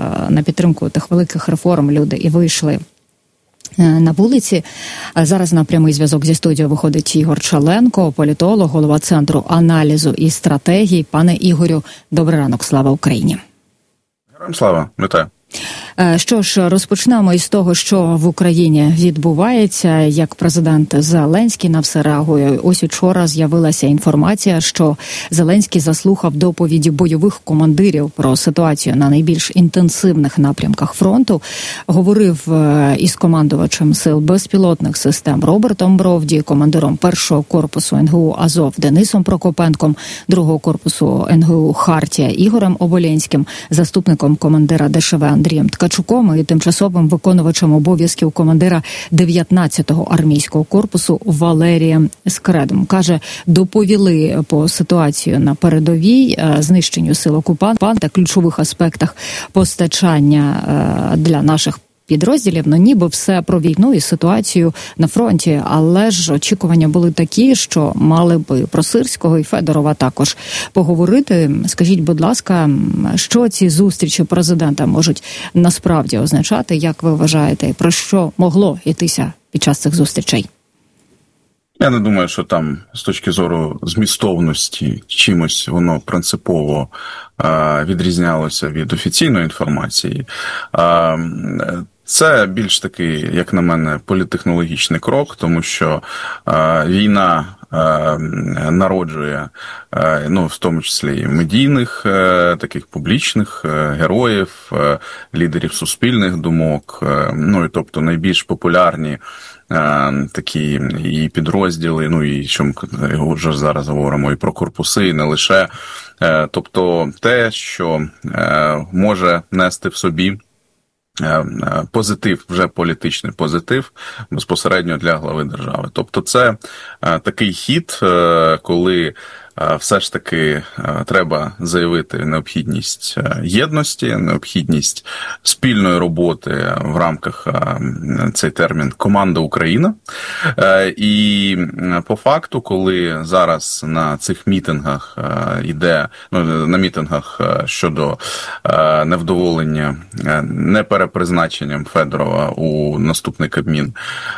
на підтримку тих великих реформ люди і вийшли на вулиці. Зараз на прямий зв'язок зі студією виходить Ігор Чаленко, політолог, голова Центру аналізу і стратегій. Пане Ігорю, добрий ранок, слава Україні. Героям слава, вітаю. Що ж, розпочнемо із того, що в Україні відбувається, як президент Зеленський на все реагує. Ось учора з'явилася інформація, що Зеленський заслухав доповіді бойових командирів про ситуацію на найбільш інтенсивних напрямках фронту. Говорив із командувачем сил безпілотних систем Робертом Бровді, командиром 1-го корпусу НГУ «Азов» Денисом Прокопенком, 2-го корпусу НГУ «Хартія» Ігорем Оболєнським, заступником командира ДШВ Андрієм Ткачуком і тимчасовим виконувачем обов'язків командира 19-го армійського корпусу Валерієм Скредом. Каже, доповіли по ситуацію на передовій, знищенню сил окупанта, ключових аспектах постачання для наших підрозділів, ніби все про війну і ситуацію на фронті, але ж очікування були такі, що мали би про Сирського і Федорова також поговорити. Скажіть, будь ласка, що ці зустрічі президента можуть насправді означати, як ви вважаєте, про що могло йтися під час цих зустрічей? Я не думаю, що там з точки зору змістовності чимось воно принципово відрізнялося від офіційної інформації. Це більш такий, як на мене, політтехнологічний крок, тому що війна народжує, в тому числі і медійних, таких публічних героїв, лідерів суспільних думок, і тобто найбільш популярні такі і підрозділи, і що ми вже зараз говоримо і про корпуси, і не лише. Тобто те, що може нести в собі позитив, вже політичний позитив безпосередньо для глави держави. Тобто це такий хід, коли все ж таки треба заявити необхідність єдності, необхідність спільної роботи в рамках, цей термін, «Команда Україна». І по факту, коли зараз на цих мітингах йде, на мітингах щодо невдоволення неперепризначенням Федорова у наступний Кабмін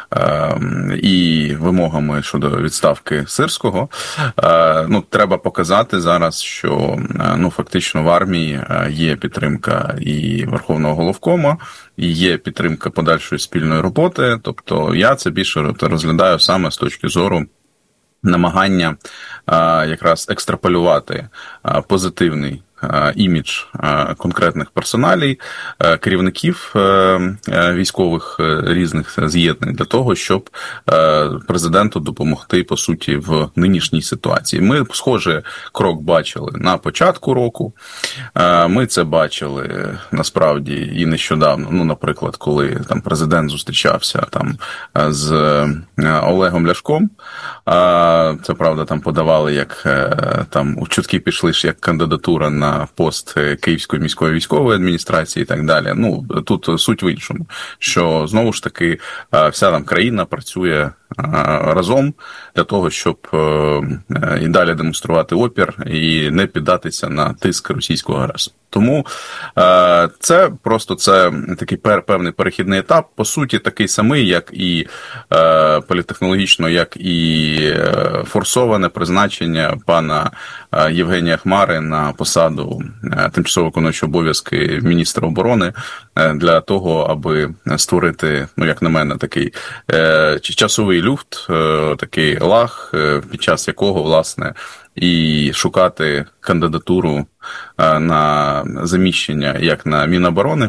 і вимогами щодо відставки Сирського, треба показати зараз, що фактично в армії є підтримка і Верховного Головкома, і є підтримка подальшої спільної роботи. Тобто я це більше розглядаю саме з точки зору намагання якраз екстраполювати позитивний імідж конкретних персоналій, керівників військових різних з'єднань для того, щоб президенту допомогти, по суті, в нинішній ситуації. Ми схожий крок бачили на початку року, ми це бачили насправді і нещодавно, наприклад, коли там президент зустрічався там з Олегом Ляшком, це, правда, там подавали як там у чутки пішли ж як кандидатура на пост Київської міської військової адміністрації і так далі. Тут суть в іншому, що знову ж таки вся там країна працює разом для того, щоб і далі демонструвати опір і не піддатися на тиск російського агресора. Тому це такий певний перехідний етап, по суті, такий самий, як і політтехнологічно, як і форсоване призначення пана Євгенія Хмари на посаду тимчасово виконуючого обов'язки міністра оборони для того, аби створити, як на мене, такий часовий люфт, такий лаг, під час якого, власне, і шукати кандидатуру на заміщення як на Міноборони,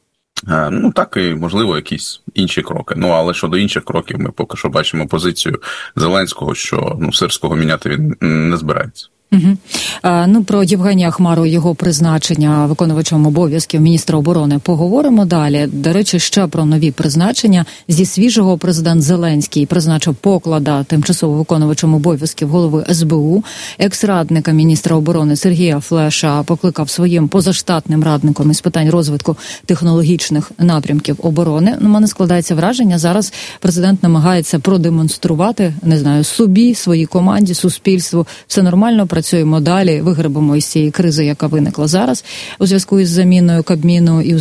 так і, можливо, якісь інші кроки. Але щодо інших кроків ми поки що бачимо позицію Зеленського, що Сирського міняти він не збирається. Про Євгенія Хмару, його призначення виконувачем обов'язків міністра оборони поговоримо далі. До речі, ще про нові призначення. Зі свіжого президент Зеленський призначив Поклада тимчасово виконувачем обов'язків голови СБУ. Екс-радника міністра оборони Сергія Флеша покликав своїм позаштатним радником із питань розвитку технологічних напрямків оборони. У мене складається враження, зараз президент намагається продемонструвати, собі, своїй команді, суспільству. Все нормально, працюємо далі, вигребемо із цієї кризи, яка виникла зараз у зв'язку із заміною Кабміну і